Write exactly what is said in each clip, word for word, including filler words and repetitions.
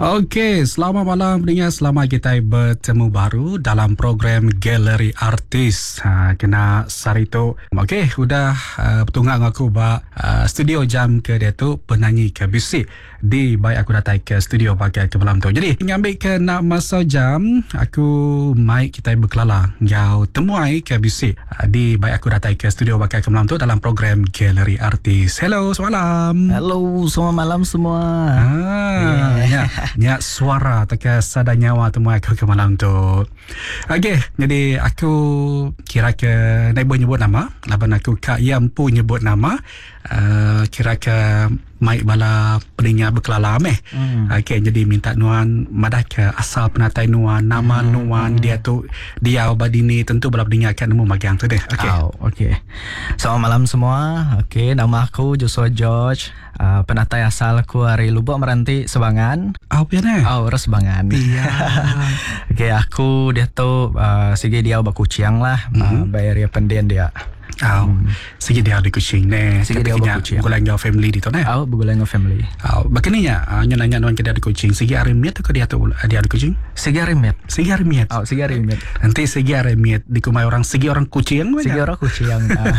Okey, selamat malam pendengar. Selamat kita bertemu baru dalam program Galeri Artis. Ha, kena sarito. Okey, sudah uh, bertunggang aku ba uh, studio jam ke dia tu penyanyi ke bisik di baik aku datang ke studio pakai ke malam tu. Jadi, ngambil ke nak masa jam, aku mai kita berkelala. Jauh temuai ke bisik uh, di baik aku datang ke studio pakai ke malam tu dalam program Galeri Artis. Hello, selamat malam. Hello, selamat malam semua. Ah, yeah. Nyak suara teka sada nyawa temu aku ke malam tu. Okey, jadi aku kira ke nak nyebut nama, laban aku kak yang pun nyebut nama, uh, kira ke mai bala pendengar berkelala meh. Hmm. Okey, jadi minta nuan madah ke asal penatai nuan, nama hmm. nuan dia tu dia badini tentu bala pendengar akan nemu magang tu deh. Okey. Oh, okey. Selamat malam semua. Okey, nama aku Joshua George. Uh, penatai asal aku dari Lubuk Meranti, Sebangan. Oh, biar eh? Oh, ras Sebangan. Iya. Okey, aku dia tu uh, sige dia bakuciang lah, mm-hmm. uh, bayar dia pendian dia. Oh, hmm. Sige dia di Kuching ne. Sige dia di Kuching. Bukan ngau family di tu ne. Oh, bukan ngau family. Oh, bakaninya nya nanya nuan ke dia di Kuching. Sige arimiat ke dia tu dia di Kuching? Sige arimiat. Sige arimiat. Oh, sige arimiat. Nanti sige arimiat di kumai orang sige orang Kuching. Sige orang Kuching.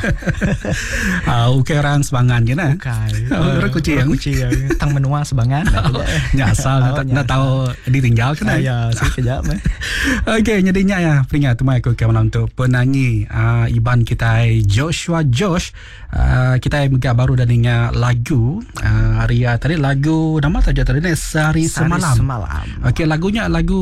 Ah, ukai orang Sebangan je na. Ukai. Oh, orang Kuching. Kuching. Tang menua Sebangan. Nya asal nak tahu ditinggal kan? Ya, sekejap meh. Okey, nyadinya ya. Peringat tu mai aku ke malam tu penyanyi Iban kita Joshua Josh. Uh, kita mega baru dah dengar lagu uh, hari tadi lagu nama saja tadi ni Sehari Semalam. Semalam. Okey, lagunya lagu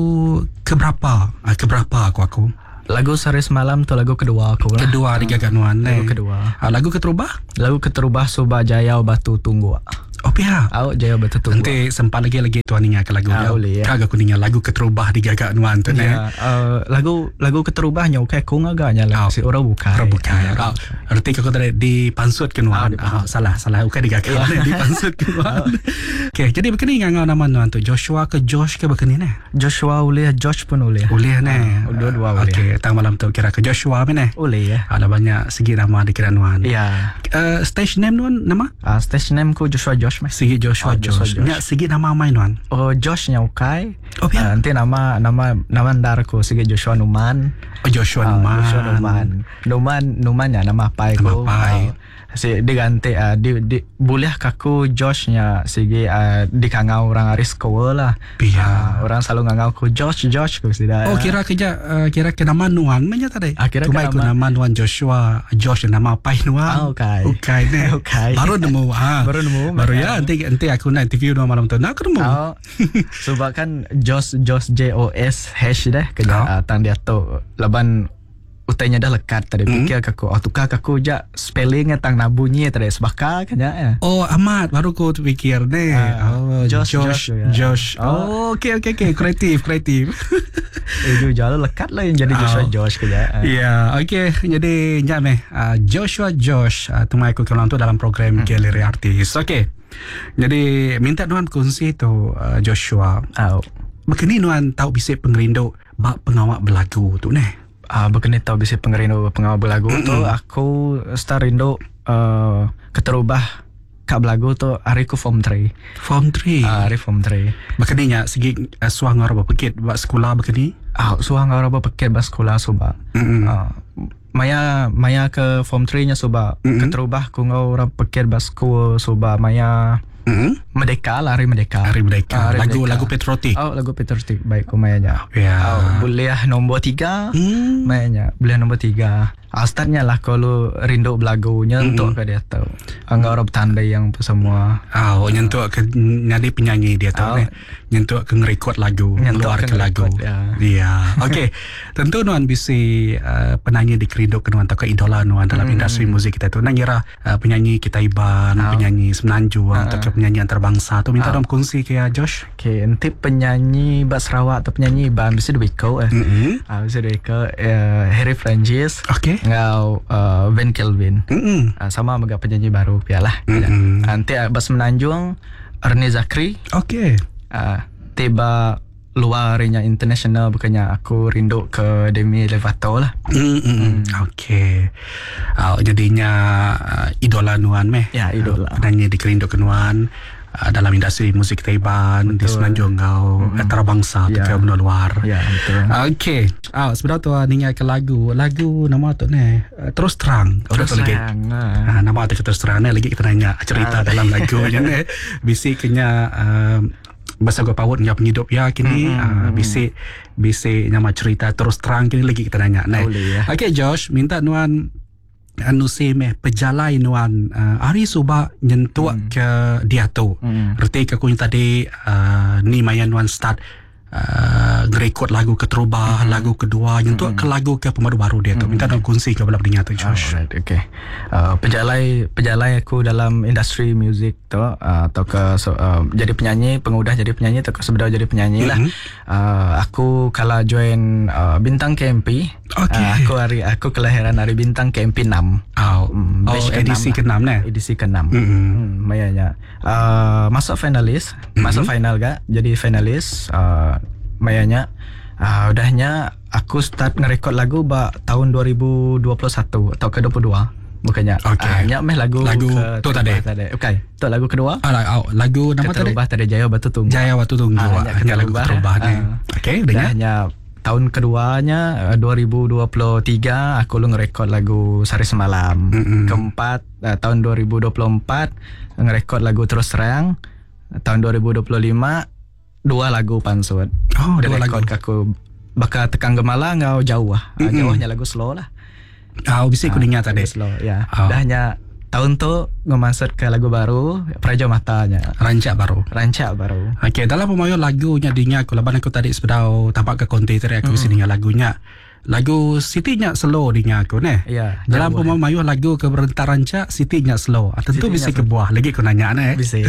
keberapa? Uh, keberapa aku aku? Lagu Sehari Semalam tu lagu kedua aku lah. Kedua di Gaganuan Lagu kedua. Uh, lagu keterubah? Lagu keterubah Subah Jaya Batu Tunggu. Oh pihak. Oh, Jaya Batu Tunggu. Nanti sempat lagi-lagi tuan ingat ke lagu ah, dia. Kagak aku dengar lagu keterubah di Gaganuan tu ya, uh, lagu lagu keterubahnya okay kung agaknya lah. Oh, si orang bukan. Orang bukan. Oh, arti kau tadi di Pansut Kenuan. Oh, salah, salah. Bukan di Gaganuan, di Pansut Kenuan. Okey, jadi begini ngau nama nuan tu Joshua ke Josh ke begini ne? Joshua boleh, Josh pun boleh. Boleh ne. Uh, dua-dua boleh. Okey, tang malam tu kira ke Joshua ne? Boleh ya. Ada banyak segi nama di Kenuan. Ya. Uh, stage name nuan nama? Ah, uh, stage name ku Joshua Josh meh. Segi Joshua. Oh, Josh. Nya segi nama main nuan. Oh, Josh nya ukai. Oh, uh, nanti nama nama nama ndarku segi Joshua Numan. Oh, Joshua uh, Numan. Joshua Numan. Numan Numannya nama pai nama ko. Pai. Uh, si diganti uh, di, di boleh kaku Josh nya segi uh, dikangau orang aris ko lah. Uh, orang selalu ngangau ku Josh Josh ku sida. Oh, kira kerja uh, kira ke nama nuan menya tadi. Ah, kira Kumai ku nama nuan Joshua Josh nama pai nuan. Oh, ukai. Ukai ne. Ukai. Baru nemu ah. Baru nemu. Baru ya nanti nanti aku nak interview nama malam tu nak ketemu. Oh. Sebab kan Josh Josh J O S hash deh kerja oh. uh, tang dia tu laban utainya dah lekat tadi mm. fikir aku oh tukar aku je spellingnya tang na bunyi tadi sebaka kan ya. Oh amat baru aku fikir deh. Uh, oh Josh Josh Josh. Josh. Oh okey okey okey kreatif kreatif. Itu jalan lekat lah yang jadi Joshua oh. Josh kerja. Ya yeah, okey jadi jam eh uh, Joshua Josh uh, temui aku kelam tu dalam program hmm. Galeri Artis. Okey. Jadi minta nuan kongsi tu uh, Joshua. Oh. Begini nuan tahu bisik pengerindu bak pengawak belagu tu ne. Ah, uh, begini tahu bisik pengerindu pengawak belagu mm-hmm. tu aku start rindu uh, keterubah kak belagu tu hari ku form three. Form three. Ah, uh, hari form three. Begininya segi uh, suang orang berpikir buat sekolah begini. Ah, uh, suang orang berpikir buat sekolah suba. Mm-hmm. Uh, Maya Maya ke form three nya suba mm-hmm. keterubah ku ngau orang pikir bas school suba Maya mm-hmm. Merdeka lah hari Merdeka. Hari Merdeka. Ah, hari lagu Merdeka. Lagu patriotik. Oh, lagu patriotik baik ku Mayanya. Ya. Oh, boleh nombor tiga. Mm. Mayanya boleh nombor tiga. Ah, startnya lah kalau rindu belagunya mm-hmm. untuk ke dia tahu. Angga orang bertandai yang semua. Oh, nyentuh ke ngadi penyanyi dia tahu oh. ne. Nyentuh ke ngerekod lagu, keluar ke, ke lagu. Ya. Yeah. Okey. Tentu nuan bisi uh, penyanyi di kerindu ke nuan tak idola nuan dalam mm-hmm. industri muzik kita tu. Nang kira uh, penyanyi kita Iban, oh. penyanyi Semenanjung uh-huh. atau penyanyi antarabangsa tu minta oh. dong kongsi ke ya Josh. Okey, nanti penyanyi Bas Sarawak atau penyanyi Iban bisa duiko eh. Mm-hmm. Ah, bisa duiko uh, Harry Francis. Okey. Ngau uh, Van Kelvin. Mm-hmm. Uh, sama mega penyanyi baru pialah. Mm-hmm. Nanti uh, Bas Menanjung Ernie Zakri. Okey. Uh, tiba luarnya international bukannya aku rindu ke Demi Lovato lah. Mm-hmm. Mm. Okey. Uh, jadinya uh, idola nuan meh. Ya, idola. Uh, penyanyi di kerindu ke nuan. uh, dalam industri musik Taiban di Semenanjung kau mm-hmm. antarabangsa Ya. yeah. ke benua luar. Ya, betul. Okey. Ah, sebenarnya tu ningai ke lagu. Lagu nama tu ni uh, Terus Terang. Terus tu lagi. terang, Ah, ah. nama tu Terus Terang ni lagi kita nanya cerita Ah. dalam lagu ni. Bisiknya uh, bahasa gua paut dengan penghidup ya kini Mm-hmm. uh, bisik bisik nama cerita Terus Terang kini lagi kita nanya. Nah. Boleh, ya. Okey Josh, minta nuan anu semeh pejalai nuan uh, hari suba nyentuak Hmm. ke dia tu. Hmm. Reti ke kunya tadi uh, ni mayan nuan start uh, ngerekod lagu keterubah, Hmm. lagu kedua nyentuak ke lagu ke pemadu baru dia tu. Minta nuan kongsi ke belah pendengar tu Josh. Alright, okay. Uh, pejalai pejalai aku dalam industri muzik tu uh, atau ke so, uh, jadi penyanyi, pengudah jadi penyanyi atau ke sebenarnya jadi penyanyi lah. Mhm. Uh, aku kala join uh, Bintang K M P. Okay. Uh, aku hari aku kelahiran hari Bintang K M P enam. Oh, Hmm, oh batch edisi keenam ke-enam lah. ni. Edisi keenam. Mhm. Hmm, mayanya. Uh, masuk finalis, masuk final gak? Jadi finalis uh, mayanya. Uh, udahnya aku start ngerekod lagu ba tahun dua ribu dua puluh satu atau ke dua puluh dua. Bukannya. Okay. Uh, nyak meh lagu Lagu ke tu Terubah tadi. Okay. Tu lagu kedua. Ah, oh, lagu nama tadi Terubah tadi Jaya Batu Tunggu. Jaya Waktu Tunggu. Ah, Ah, hanya lagu Keterubah, Keterubah ni. ah. Okey, dengar. Dahnya tahun keduanya uh, dua ribu dua puluh tiga aku lu ngerekod lagu Sari Semalam. Mm-mm. Keempat uh, tahun dua ribu dua puluh empat ngerekod lagu Terus Terang. Tahun dua ribu dua puluh lima dua lagu Pansut. Oh, dua Direkod lagu. aku bakal Tekang Gemala ngau jauh ah. Uh, Mm-mm. jauhnya lagu slow lah. Ah, bisa aku dengar tadi. Lagu slow ya. Oh. Dahnya tahun tu ngemansut ke lagu baru Praja Matanya. Rancak baru. Rancak baru. Okey, dalam pemayo lagunya dinga aku laban aku tadi sebedau tampak ke konten tadi aku mm. sini lagunya. Lagu Sitinya slow dinga aku ne. Ya. Dalam jauh. pemayo lagu ke Berentar Rancak Sitinya slow. Ah, tentu Sitinya bisa ke buah lagi aku nanya ne. Bisa.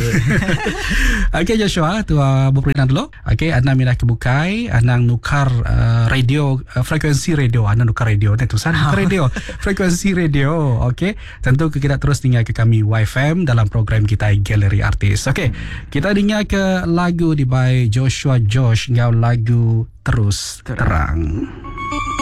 Okey Joshua, tu uh, berperindah dulu. Okey, anda milah kebukai, anda nukar uh, radio, uh, frekuensi radio, anda nukar radio ni tu san nukar radio, frekuensi radio. Okey, tentu kita terus dengar ke kami Y F M dalam program kita Galeri Artis. Okey, kita dengar ke lagu di by Joshua Josh, ngau lagu Terus Terang.